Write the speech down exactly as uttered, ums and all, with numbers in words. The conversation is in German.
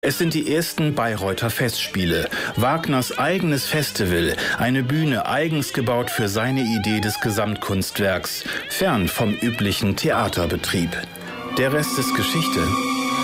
Es sind die ersten Bayreuther Festspiele, Wagners eigenes Festival, eine Bühne eigens gebaut für seine Idee des Gesamtkunstwerks, fern vom üblichen Theaterbetrieb. Der Rest ist Geschichte.